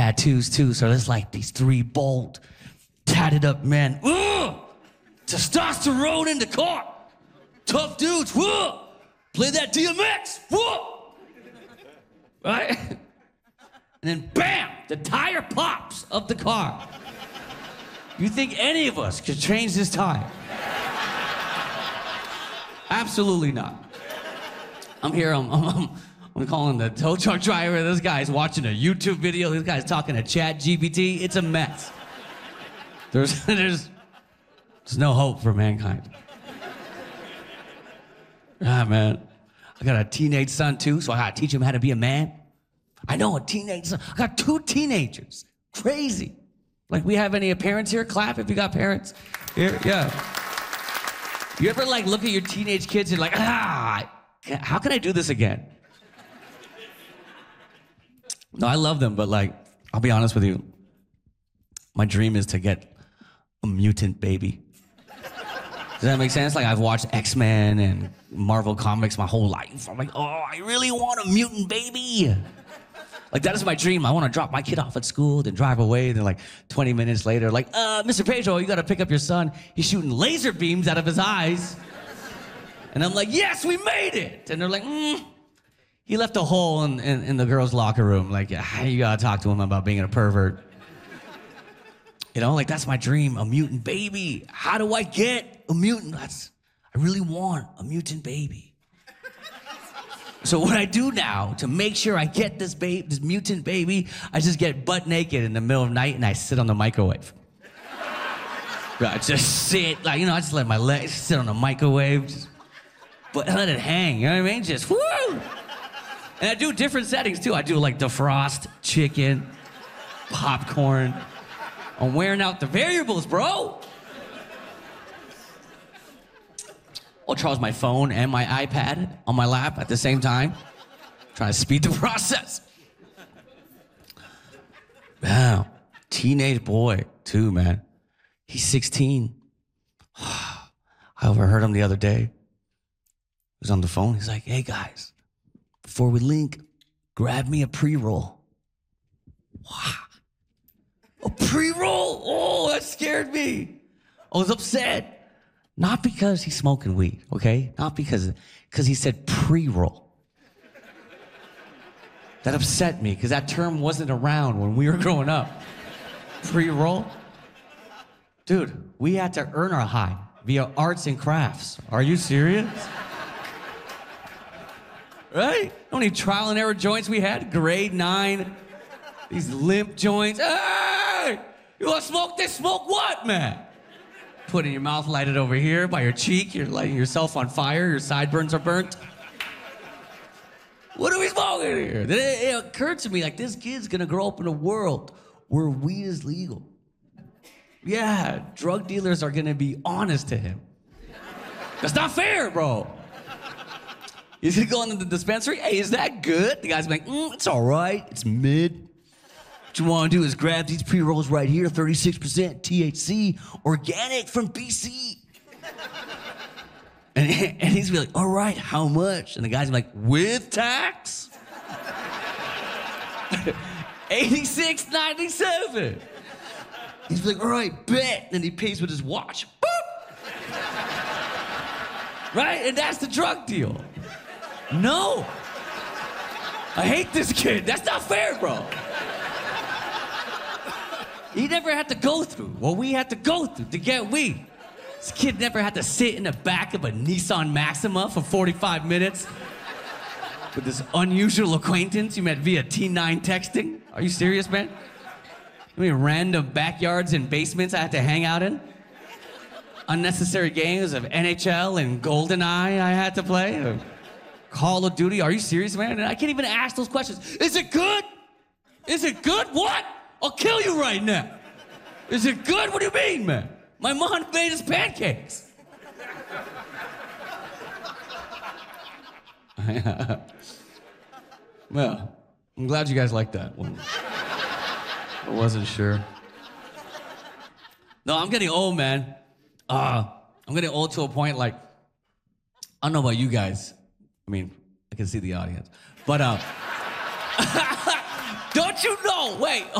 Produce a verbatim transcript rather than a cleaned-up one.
tattoos too, so there's like these three bold, tatted up men. Ugh! Testosterone in the car. Tough dudes. Ugh! Play that D M X. Ugh! Right? And then bam, the tire pops of the car. You think any of us could change this tire? Absolutely not. I'm here, I'm, I'm, I'm calling the tow truck driver. This guy's watching a YouTube video. This guy's talking to Chat G P T. It's a mess. There's, there's, there's no hope for mankind. Ah, man. I got a teenage son, too, so I gotta teach him how to be a man. I know, a teenage son. I got two teenagers. Crazy. Like, we have any parents here? Clap if you got parents. Here, yeah. You ever, like, look at your teenage kids and you're like, ah, how can I do this again? No, I love them, but, like, I'll be honest with you. My dream is to get a mutant baby. Does that make sense? Like, I've watched X-Men and Marvel Comics my whole life. I'm like, oh, I really want a mutant baby. Like, that is my dream. I want to drop my kid off at school, then drive away, and then like twenty minutes later, like, uh, Mister Pedro, you got to pick up your son. He's shooting laser beams out of his eyes. And I'm like, yes, we made it. And they're like, mm. He left a hole in, in, in the girls' locker room. Like, yeah, you got to talk to him about being a pervert. You know, like, that's my dream, a mutant baby. How do I get a mutant? That's, I really want a mutant baby. So what I do now to make sure I get this babe, this mutant baby, I just get butt naked in the middle of the night and I sit on the microwave. I just sit, like, you know, I just let my legs sit on the microwave, just, but let it hang, you know what I mean? Just, woo! And I do different settings too. I do like defrost, chicken, popcorn. I'm wearing out the variables, bro. I'll charge my phone and my iPad on my lap at the same time, trying to speed the process. Wow, teenage boy too, man. He's sixteen. I overheard him the other day. He was on the phone. He's like, hey guys, before we link, grab me a pre-roll. Wow. A pre-roll? Oh, that scared me. I was upset. Not because he's smoking weed, okay? Not because, because he said pre-roll. That upset me, because that term wasn't around when we were growing up. Pre-roll? Dude, we had to earn our high via arts and crafts. Are you serious? Right? How many trial and error joints we had? Grade nine. These limp joints. Hey! You want to smoke this? Smoke what, man? Put it in your mouth, light it over here by your cheek. You're lighting yourself on fire. Your sideburns are burnt. What are we smoking here? Then it, it occurred to me, like, this kid's gonna grow up in a world where weed is legal. Yeah, drug dealers are gonna be honest to him. That's not fair, bro. He's gonna go into the dispensary. Hey, is that good? The guy's like, mm, it's all right. It's mid. What you want to do is grab these pre-rolls right here, thirty-six percent T H C, organic from B C. And, and he's gonna be like, all right, how much? And the guy's gonna be like, with tax? eighty-six ninety-seven. He's like, all right, bet. And he pays with his watch. Boop. Right? And that's the drug deal. No. I hate this kid. That's not fair, bro. He never had to go through what we had to go through to get weed. This kid never had to sit in the back of a Nissan Maxima for forty-five minutes with this unusual acquaintance you met via T nine texting. Are you serious, man? I mean, random backyards and basements I had to hang out in. Unnecessary games of N H L and GoldenEye I had to play. Or Call of Duty. Are you serious, man? And I can't even ask those questions. Is it good? Is it good? What? I'll kill you right now. Is it good? What do you mean, man? My mom made us pancakes. Well, I'm glad you guys liked that one. I wasn't sure. No, I'm getting old, man. Uh, I'm getting old to a point, like, I don't know about you guys. I mean, I can see the audience. But, uh, don't you know, wait.